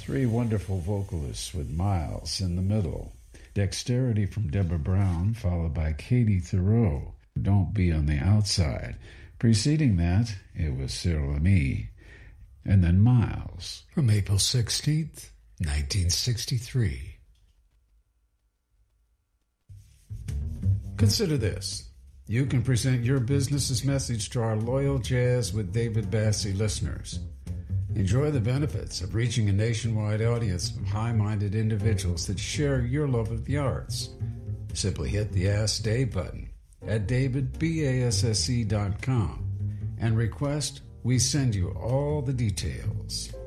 Three wonderful vocalists with Miles in the middle. Dexterity from Deborah Brown, followed by Katie Thoreau, Don't Be on the Outside. Preceding that, it was Cyril and Me, and then Miles. From April 16th, 1963. Consider this. You can present your business's message to our loyal Jazz with David Bassey listeners. Enjoy the benefits of reaching a nationwide audience of high-minded individuals that share your love of the arts. Simply hit the Ask Dave button at davidbasse.com and request we send you all the details.